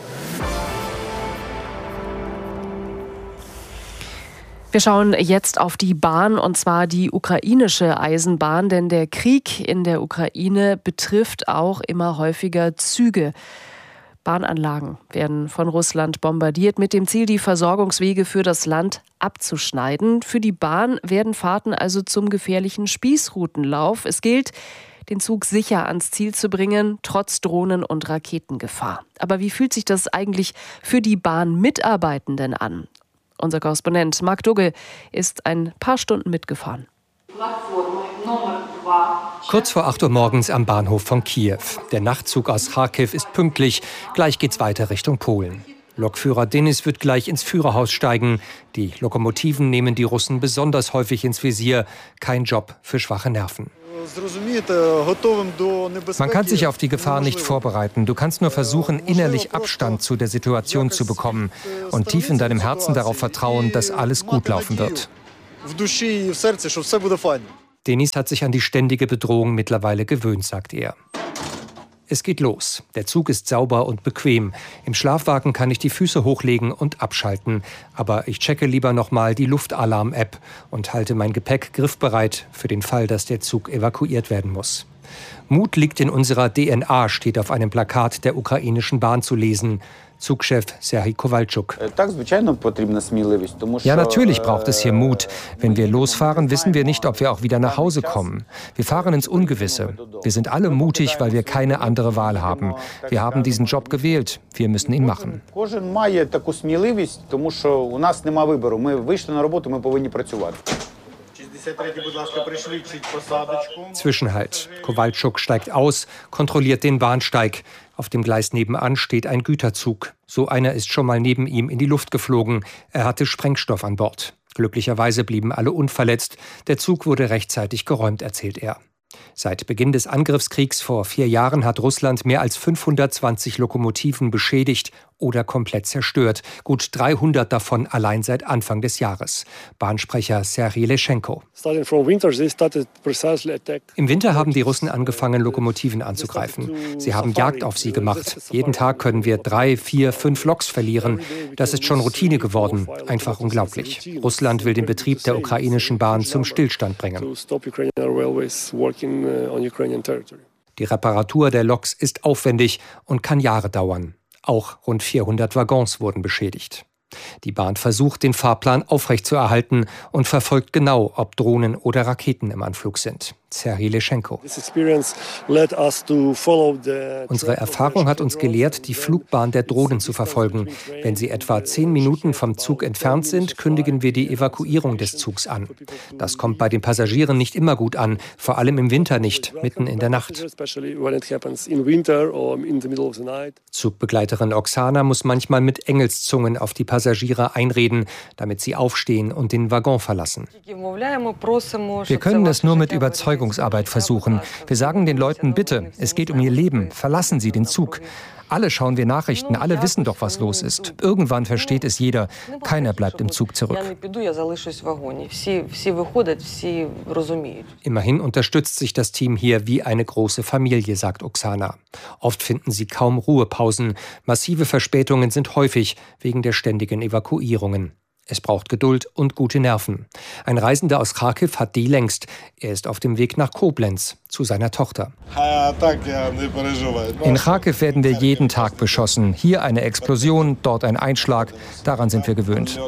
Wir schauen jetzt auf die Bahn, und zwar die ukrainische Eisenbahn, denn der Krieg in der Ukraine betrifft auch immer häufiger Züge. Bahnanlagen werden von Russland bombardiert mit dem Ziel, die Versorgungswege für das Land abzuschneiden. Für die Bahn werden Fahrten also zum gefährlichen Spießrutenlauf. Es gilt, den Zug sicher ans Ziel zu bringen, trotz Drohnen- und Raketengefahr. Aber wie fühlt sich das eigentlich für die Bahnmitarbeitenden an? Unser Korrespondent Marc Dugge ist ein paar Stunden mitgefahren. Kurz vor acht Uhr morgens am Bahnhof von Kiew. Der Nachtzug aus Charkiw ist pünktlich. Gleich geht's weiter Richtung Polen. Lokführer Denis wird gleich ins Führerhaus steigen. Die Lokomotiven nehmen die Russen besonders häufig ins Visier. Kein Job für schwache Nerven. Man kann sich auf die Gefahr nicht vorbereiten. Du kannst nur versuchen, innerlich Abstand zu der Situation zu bekommen und tief in deinem Herzen darauf vertrauen, dass alles gut laufen wird. Denis hat sich an die ständige Bedrohung mittlerweile gewöhnt, sagt er. Es geht los. Der Zug ist sauber und bequem. Im Schlafwagen kann ich die Füße hochlegen und abschalten. Aber ich checke lieber nochmal die Luftalarm-App und halte mein Gepäck griffbereit für den Fall, dass der Zug evakuiert werden muss. Mut liegt in unserer D N A, steht auf einem Plakat der ukrainischen Bahn zu lesen. Zugchef Serhij Kowalczuk. Ja, natürlich braucht es hier Mut. Wenn wir losfahren, wissen wir nicht, ob wir auch wieder nach Hause kommen. Wir fahren ins Ungewisse. Wir sind alle mutig, weil wir keine andere Wahl haben. Wir haben diesen Job gewählt. Wir müssen ihn machen. Zwischenhalt. Kowalczuk steigt aus, kontrolliert den Bahnsteig. Auf dem Gleis nebenan steht ein Güterzug. So einer ist schon mal neben ihm in die Luft geflogen. Er hatte Sprengstoff an Bord. Glücklicherweise blieben alle unverletzt. Der Zug wurde rechtzeitig geräumt, erzählt er. Seit Beginn des Angriffskriegs vor vier Jahren hat Russland mehr als fünfhundertzwanzig Lokomotiven beschädigt oder komplett zerstört. Gut dreihundert davon allein seit Anfang des Jahres. Bahnsprecher Serhij Leschenko. Im Winter haben die Russen angefangen, Lokomotiven anzugreifen. Sie haben Jagd auf sie gemacht. Jeden Tag können wir drei, vier, fünf Loks verlieren. Das ist schon Routine geworden. Einfach unglaublich. Russland will den Betrieb der ukrainischen Bahn zum Stillstand bringen. Die Reparatur der Loks ist aufwendig und kann Jahre dauern. Auch rund vierhundert Waggons wurden beschädigt. Die Bahn versucht, den Fahrplan aufrechtzuerhalten und verfolgt genau, ob Drohnen oder Raketen im Anflug sind. Serhij Leschenko. Unsere Erfahrung hat uns gelehrt, die Flugbahn der Drohnen zu verfolgen. Wenn sie etwa zehn Minuten vom Zug entfernt sind, kündigen wir die Evakuierung des Zugs an. Das kommt bei den Passagieren nicht immer gut an, vor allem im Winter nicht, mitten in der Nacht. Zugbegleiterin Oksana muss manchmal mit Engelszungen auf die Passagiere einreden, damit sie aufstehen und den Waggon verlassen. Wir können es nur mit Überzeugung versuchen. Wir sagen den Leuten, bitte, es geht um ihr Leben, verlassen Sie den Zug. Alle schauen wir Nachrichten, alle wissen doch, was los ist. Irgendwann versteht es jeder, keiner bleibt im Zug zurück. Immerhin unterstützt sich das Team hier wie eine große Familie, sagt Oksana. Oft finden sie kaum Ruhepausen. Massive Verspätungen sind häufig wegen der ständigen Evakuierungen. Es braucht Geduld und gute Nerven. Ein Reisender aus Charkiw hat die längst. Er ist auf dem Weg nach Koblenz zu seiner Tochter. In Charkiw werden wir jeden Tag beschossen. Hier eine Explosion, dort ein Einschlag. Daran sind wir gewöhnt.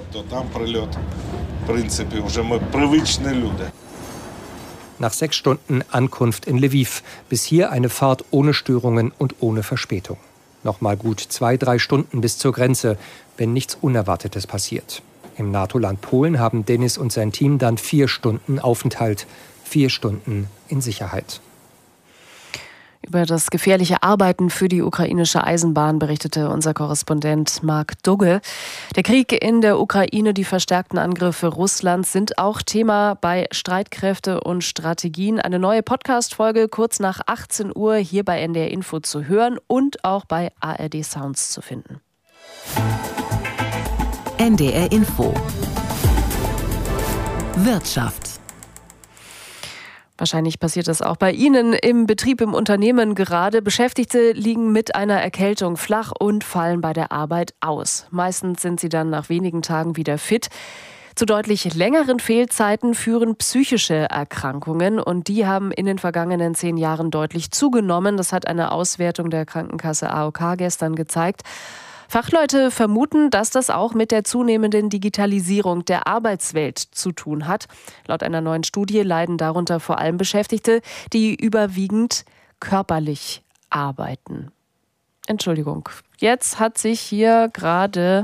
Nach sechs Stunden Ankunft in Lwiw. Bis hier eine Fahrt ohne Störungen und ohne Verspätung. Nochmal gut zwei, drei Stunden bis zur Grenze, wenn nichts Unerwartetes passiert. Im NATO-Land Polen haben Denis und sein Team dann vier Stunden Aufenthalt, vier Stunden in Sicherheit. Über das gefährliche Arbeiten für die ukrainische Eisenbahn berichtete unser Korrespondent Marc Dugge. Der Krieg in der Ukraine, die verstärkten Angriffe Russlands sind auch Thema bei Streitkräfte und Strategien. Eine neue Podcast-Folge kurz nach achtzehn Uhr hier bei N D R Info zu hören und auch bei A R D Sounds zu finden. N D R Info Wirtschaft. Wahrscheinlich passiert das auch bei Ihnen im Betrieb, im Unternehmen gerade. Beschäftigte liegen mit einer Erkältung flach und fallen bei der Arbeit aus. Meistens sind sie dann nach wenigen Tagen wieder fit. Zu deutlich längeren Fehlzeiten führen psychische Erkrankungen und die haben in den vergangenen zehn Jahren deutlich zugenommen. Das hat eine Auswertung der Krankenkasse A O K gestern gezeigt. Fachleute vermuten, dass das auch mit der zunehmenden Digitalisierung der Arbeitswelt zu tun hat. Laut einer neuen Studie leiden darunter vor allem Beschäftigte, die überwiegend körperlich arbeiten. Entschuldigung, jetzt hat sich hier gerade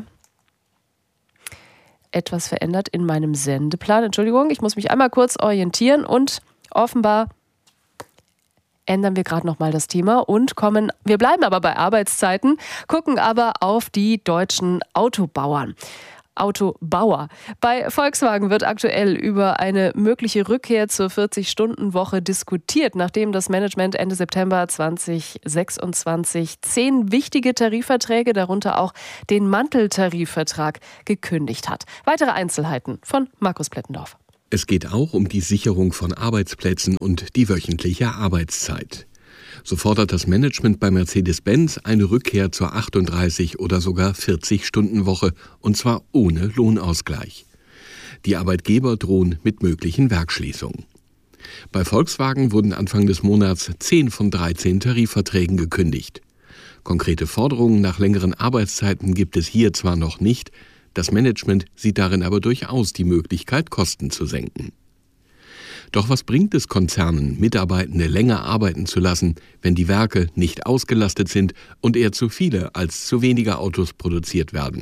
etwas verändert in meinem Sendeplan. Entschuldigung, ich muss mich einmal kurz orientieren und offenbar ändern wir gerade noch mal das Thema und kommen, wir bleiben aber bei Arbeitszeiten, gucken aber auf die deutschen Autobauern. Autobauer. Bei Volkswagen wird aktuell über eine mögliche Rückkehr zur vierzig-Stunden-Woche diskutiert, nachdem das Management Ende September zweitausendsechsundzwanzig zehn wichtige Tarifverträge, darunter auch den Manteltarifvertrag, gekündigt hat. Weitere Einzelheiten von Markus Plettendorf. Es geht auch um die Sicherung von Arbeitsplätzen und die wöchentliche Arbeitszeit. So fordert das Management bei Mercedes-Benz eine Rückkehr zur achtunddreißig- oder sogar vierzig-Stunden-Woche, und zwar ohne Lohnausgleich. Die Arbeitgeber drohen mit möglichen Werksschließungen. Bei Volkswagen wurden Anfang des Monats zehn von dreizehn Tarifverträgen gekündigt. Konkrete Forderungen nach längeren Arbeitszeiten gibt es hier zwar noch nicht, das Management sieht darin aber durchaus die Möglichkeit, Kosten zu senken. Doch was bringt es Konzernen, Mitarbeitende länger arbeiten zu lassen, wenn die Werke nicht ausgelastet sind und eher zu viele als zu wenige Autos produziert werden?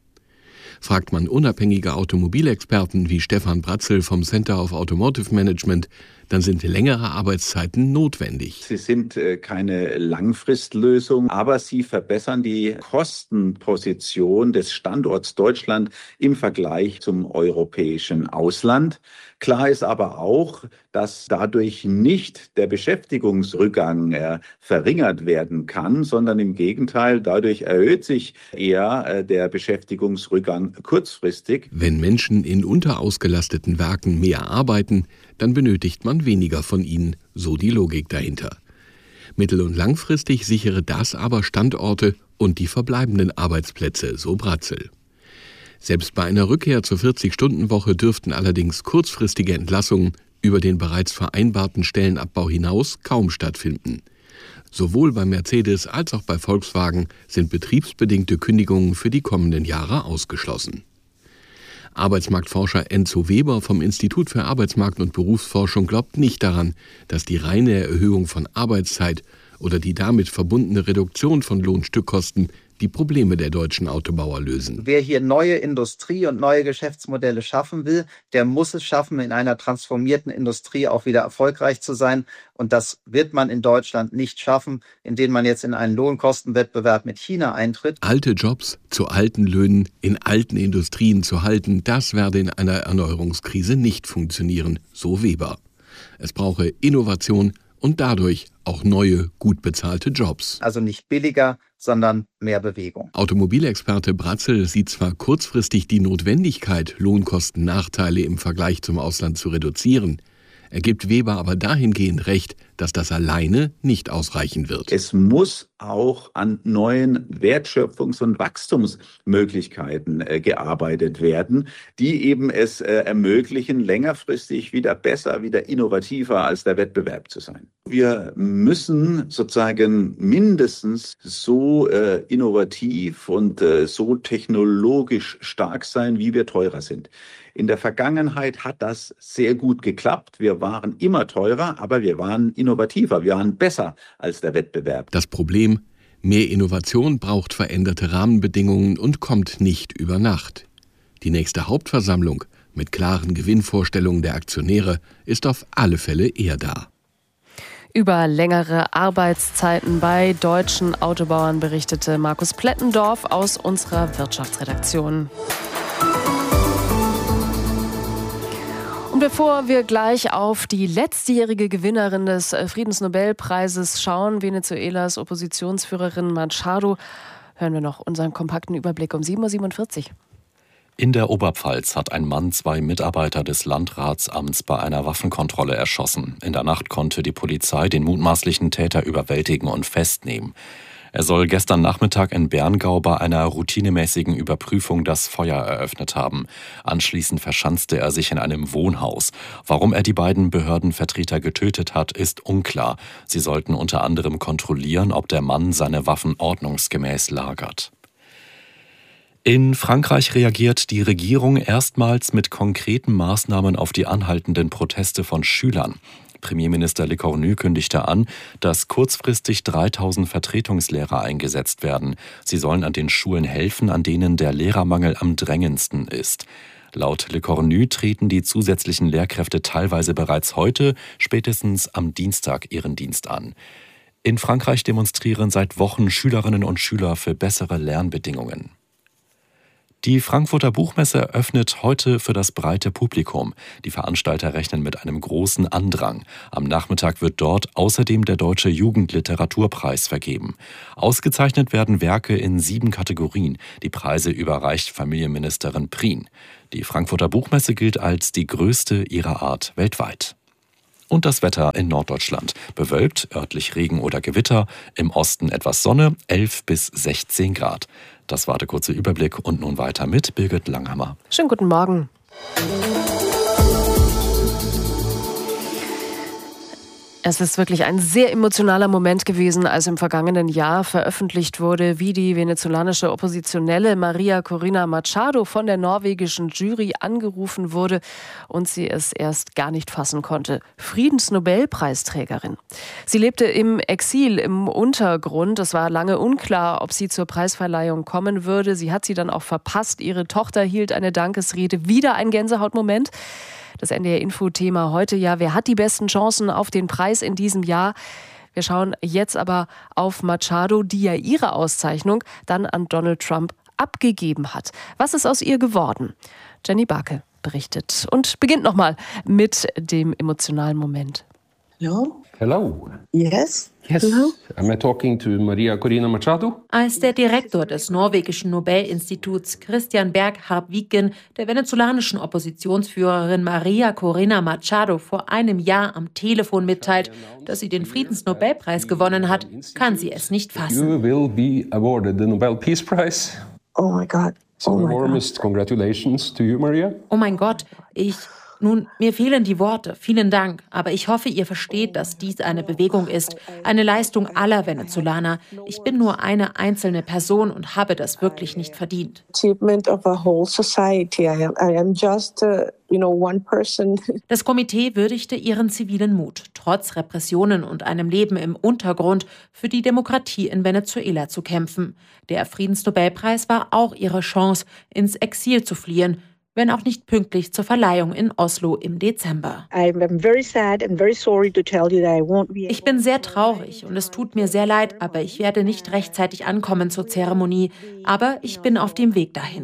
Fragt man unabhängige Automobilexperten wie Stefan Bratzel vom Center of Automotive Management, dann sind längere Arbeitszeiten notwendig. Sie sind keine Langfristlösung, aber sie verbessern die Kostenposition des Standorts Deutschland im Vergleich zum europäischen Ausland. Klar ist aber auch, dass dadurch nicht der Beschäftigungsrückgang äh, verringert werden kann, sondern im Gegenteil, dadurch erhöht sich eher äh, der Beschäftigungsrückgang kurzfristig. Wenn Menschen in unterausgelasteten Werken mehr arbeiten, dann benötigt man weniger von ihnen, so die Logik dahinter. Mittel- und langfristig sichere das aber Standorte und die verbleibenden Arbeitsplätze, so Bratzel. Selbst bei einer Rückkehr zur vierzig-Stunden-Woche dürften allerdings kurzfristige Entlassungen über den bereits vereinbarten Stellenabbau hinaus kaum stattfinden. Sowohl bei Mercedes als auch bei Volkswagen sind betriebsbedingte Kündigungen für die kommenden Jahre ausgeschlossen. Arbeitsmarktforscher Enzo Weber vom Institut für Arbeitsmarkt- und Berufsforschung glaubt nicht daran, dass die reine Erhöhung von Arbeitszeit oder die damit verbundene Reduktion von Lohnstückkosten die Probleme der deutschen Autobauer lösen. Wer hier neue Industrie und neue Geschäftsmodelle schaffen will, der muss es schaffen, in einer transformierten Industrie auch wieder erfolgreich zu sein. Und das wird man in Deutschland nicht schaffen, indem man jetzt in einen Lohnkostenwettbewerb mit China eintritt. Alte Jobs zu alten Löhnen in alten Industrien zu halten, das werde in einer Erneuerungskrise nicht funktionieren, so Weber. Es brauche Innovation und dadurch auch neue, gut bezahlte Jobs. Also nicht billiger, sondern mehr Bewegung. Automobilexperte Bratzel sieht zwar kurzfristig die Notwendigkeit, Lohnkostennachteile im Vergleich zum Ausland zu reduzieren. Er gibt Weber aber dahingehend recht, dass das alleine nicht ausreichen wird. Es muss auch an neuen Wertschöpfungs- und Wachstumsmöglichkeiten äh, gearbeitet werden, die eben es äh, ermöglichen, längerfristig wieder besser, wieder innovativer als der Wettbewerb zu sein. Wir müssen sozusagen mindestens so äh, innovativ und äh, so technologisch stark sein, wie wir teurer sind. In der Vergangenheit hat das sehr gut geklappt. Wir waren immer teurer, aber wir waren innovativer, wir waren besser als der Wettbewerb. Das Problem: Mehr Innovation braucht veränderte Rahmenbedingungen und kommt nicht über Nacht. Die nächste Hauptversammlung mit klaren Gewinnvorstellungen der Aktionäre ist auf alle Fälle eher da. Über längere Arbeitszeiten bei deutschen Autobauern berichtete Markus Plettendorf aus unserer Wirtschaftsredaktion. Und bevor wir gleich auf die letztjährige Gewinnerin des Friedensnobelpreises schauen, Venezuelas Oppositionsführerin Machado, hören wir noch unseren kompakten Überblick um sieben Uhr siebenundvierzig. In der Oberpfalz hat ein Mann zwei Mitarbeiter des Landratsamts bei einer Waffenkontrolle erschossen. In der Nacht konnte die Polizei den mutmaßlichen Täter überwältigen und festnehmen. Er soll gestern Nachmittag in Berngau bei einer routinemäßigen Überprüfung das Feuer eröffnet haben. Anschließend verschanzte er sich in einem Wohnhaus. Warum er die beiden Behördenvertreter getötet hat, ist unklar. Sie sollten unter anderem kontrollieren, ob der Mann seine Waffen ordnungsgemäß lagert. In Frankreich reagiert die Regierung erstmals mit konkreten Maßnahmen auf die anhaltenden Proteste von Schülern. Premierminister Lecornu kündigte an, dass kurzfristig dreitausend Vertretungslehrer eingesetzt werden. Sie sollen an den Schulen helfen, an denen der Lehrermangel am drängendsten ist. Laut Lecornu treten die zusätzlichen Lehrkräfte teilweise bereits heute, spätestens am Dienstag, ihren Dienst an. In Frankreich demonstrieren seit Wochen Schülerinnen und Schüler für bessere Lernbedingungen. Die Frankfurter Buchmesse öffnet heute für das breite Publikum. Die Veranstalter rechnen mit einem großen Andrang. Am Nachmittag wird dort außerdem der Deutsche Jugendliteraturpreis vergeben. Ausgezeichnet werden Werke in sieben Kategorien. Die Preise überreicht Familienministerin Prien. Die Frankfurter Buchmesse gilt als die größte ihrer Art weltweit. Und das Wetter in Norddeutschland. Bewölkt, örtlich Regen oder Gewitter, im Osten etwas Sonne, elf bis sechzehn Grad. Das war der kurze Überblick und nun weiter mit Birgit Langhammer. Schönen guten Morgen. Es ist wirklich ein sehr emotionaler Moment gewesen, als im vergangenen Jahr veröffentlicht wurde, wie die venezolanische Oppositionelle Maria Corina Machado von der norwegischen Jury angerufen wurde und sie es erst gar nicht fassen konnte. Friedensnobelpreisträgerin. Sie lebte im Exil, im Untergrund. Es war lange unklar, ob sie zur Preisverleihung kommen würde. Sie hat sie dann auch verpasst. Ihre Tochter hielt eine Dankesrede. Wieder ein Gänsehautmoment. Das N D R-Info-Thema heute ja, wer hat die besten Chancen auf den Preis in diesem Jahr? Wir schauen jetzt aber auf Machado, die ja ihre Auszeichnung dann an Donald Trump abgegeben hat. Was ist aus ihr geworden? Jenny Barke berichtet und beginnt nochmal mit dem emotionalen Moment. Hello? Hello. Yes? Yes. Hello? Am I talking to Maria Corina Machado? Als der Direktor des norwegischen Nobelinstituts Christian Berg-Harpviken der venezolanischen Oppositionsführerin Maria Corina Machado vor einem Jahr am Telefon mitteilt, dass sie den Friedensnobelpreis gewonnen hat, kann sie es nicht fassen. You will be awarded the Nobel Peace Prize. Oh my God. So Oh my warmest God. congratulations to you, Maria. Oh mein Gott, ich... Nun, mir fehlen die Worte. Vielen Dank. Aber ich hoffe, ihr versteht, dass dies eine Bewegung ist. Eine Leistung aller Venezolaner. Ich bin nur eine einzelne Person und habe das wirklich nicht verdient. Achievement of a whole society. I am, I am just, uh, you know, one person. Das Komitee würdigte ihren zivilen Mut, trotz Repressionen und einem Leben im Untergrund für die Demokratie in Venezuela zu kämpfen. Der Friedensnobelpreis war auch ihre Chance, ins Exil zu fliehen, wenn auch nicht pünktlich zur Verleihung in Oslo im Dezember. Ich bin sehr traurig und es tut mir sehr leid, aber ich werde nicht rechtzeitig ankommen zur Zeremonie. Aber ich bin auf dem Weg dahin.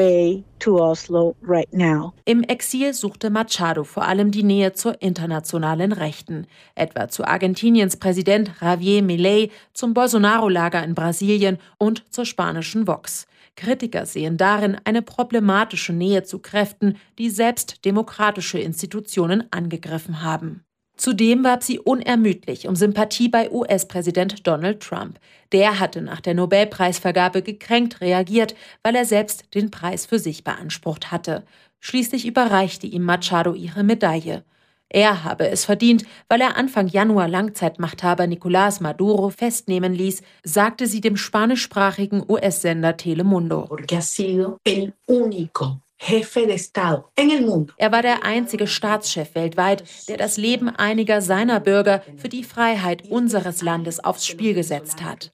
Im Exil suchte Machado vor allem die Nähe zur internationalen Rechten, etwa zu Argentiniens Präsident Javier Milei, zum Bolsonaro-Lager in Brasilien und zur spanischen Vox. Kritiker sehen darin eine problematische Nähe zu Kräften, die selbst demokratische Institutionen angegriffen haben. Zudem warb sie unermüdlich um Sympathie bei U S-Präsident Donald Trump. Der hatte nach der Nobelpreisvergabe gekränkt reagiert, weil er selbst den Preis für sich beansprucht hatte. Schließlich überreichte ihm Machado ihre Medaille. Er habe es verdient, weil er Anfang Januar Langzeitmachthaber Nicolás Maduro festnehmen ließ, sagte sie dem spanischsprachigen U S-Sender Telemundo. Er war der einzige Staatschef weltweit, der das Leben einiger seiner Bürger für die Freiheit unseres Landes aufs Spiel gesetzt hat.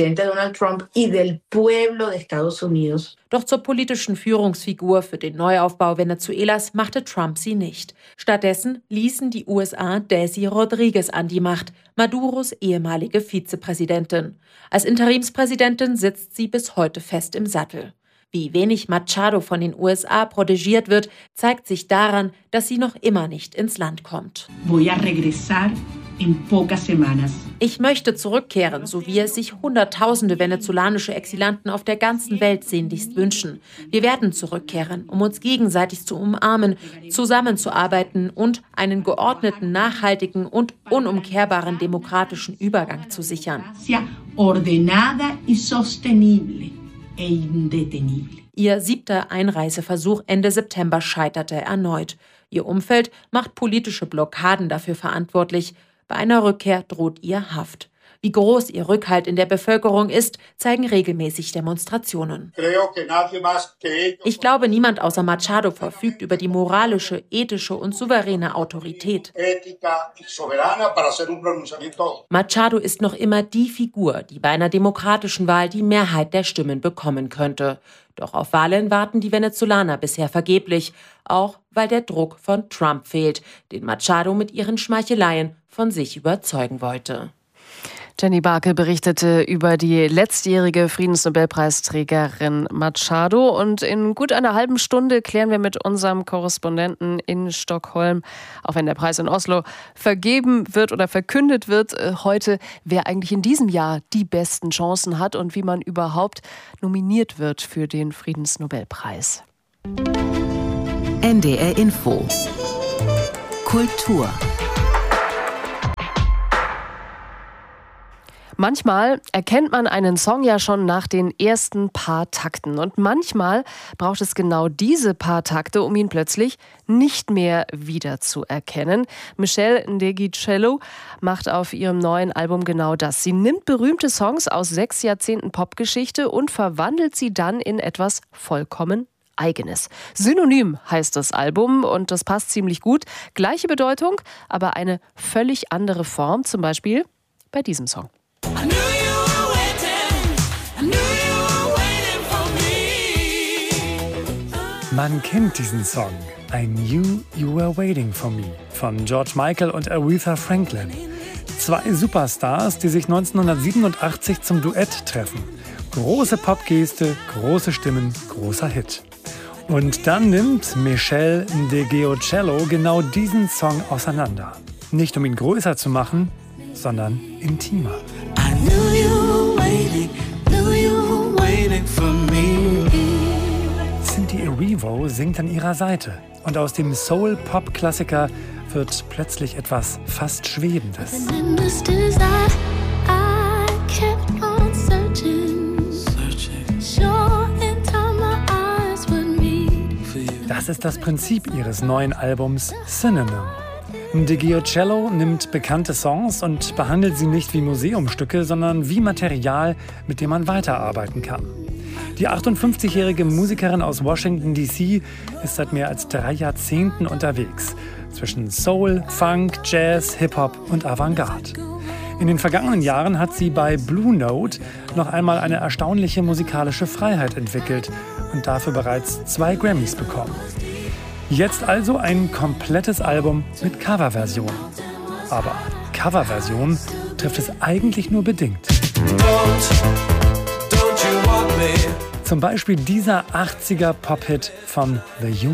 Doch zur politischen Führungsfigur für den Neuaufbau Venezuelas machte Trump sie nicht. Stattdessen ließen die U S A Desi Rodriguez an die Macht, Maduros ehemalige Vizepräsidentin. Als Interimspräsidentin sitzt sie bis heute fest im Sattel. Wie wenig Machado von den U S A protegiert wird, zeigt sich daran, dass sie noch immer nicht ins Land kommt. Ich möchte zurückkehren, so wie es sich Hunderttausende venezolanische Exilanten auf der ganzen Welt sehnlichst wünschen. Wir werden zurückkehren, um uns gegenseitig zu umarmen, zusammenzuarbeiten und einen geordneten, nachhaltigen und unumkehrbaren demokratischen Übergang zu sichern. Ihr siebter Einreiseversuch Ende September scheiterte erneut. Ihr Umfeld macht politische Blockaden dafür verantwortlich. Bei einer Rückkehr droht ihr Haft. Wie groß ihr Rückhalt in der Bevölkerung ist, zeigen regelmäßig Demonstrationen. Ich glaube, niemand außer Machado verfügt über die moralische, ethische und souveräne Autorität. Machado ist noch immer die Figur, die bei einer demokratischen Wahl die Mehrheit der Stimmen bekommen könnte. Doch auf Wahlen warten die Venezolaner bisher vergeblich, auch weil der Druck von Trump fehlt, den Machado mit ihren Schmeicheleien von sich überzeugen wollte. Jenny Barke berichtete über die letztjährige Friedensnobelpreisträgerin Machado. Und in gut einer halben Stunde klären wir mit unserem Korrespondenten in Stockholm, auch wenn der Preis in Oslo vergeben wird oder verkündet wird, heute, wer eigentlich in diesem Jahr die besten Chancen hat und wie man überhaupt nominiert wird für den Friedensnobelpreis. N D R Info Kultur. Manchmal erkennt man einen Song ja schon nach den ersten paar Takten. Und manchmal braucht es genau diese paar Takte, um ihn plötzlich nicht mehr wiederzuerkennen. Michelle Ndegeocello macht auf ihrem neuen Album genau das. Sie nimmt berühmte Songs aus sechs Jahrzehnten Popgeschichte und verwandelt sie dann in etwas vollkommen Eigenes. Synonym heißt das Album und das passt ziemlich gut. Gleiche Bedeutung, aber eine völlig andere Form, zum Beispiel bei diesem Song. Man kennt diesen Song, I Knew You Were Waiting For Me, von George Michael und Aretha Franklin. Zwei Superstars, die sich neunzehnhundertsiebenundachtzig zum Duett treffen. Große Popgeste, große Stimmen, großer Hit. Und dann nimmt Michelle Ndegeocello genau diesen Song auseinander. Nicht um ihn größer zu machen, sondern intimer. I knew you were waiting, knew you were waiting for me. Cindy Erivo singt an ihrer Seite und aus dem Soul-Pop-Klassiker wird plötzlich etwas fast Schwebendes. Das ist das Prinzip ihres neuen Albums Synonym. Ndegeocello nimmt bekannte Songs und behandelt sie nicht wie Museumstücke, sondern wie Material, mit dem man weiterarbeiten kann. Die achtundfünfzigjährige Musikerin aus Washington D C ist seit mehr als drei Jahrzehnten unterwegs. Zwischen Soul, Funk, Jazz, Hip-Hop und Avantgarde. In den vergangenen Jahren hat sie bei Blue Note noch einmal eine erstaunliche musikalische Freiheit entwickelt und dafür bereits zwei Grammys bekommen. Jetzt also ein komplettes Album mit Coverversionen. Aber Coverversionen trifft es eigentlich nur bedingt. Zum Beispiel dieser achtziger Pop-Hit von The Human.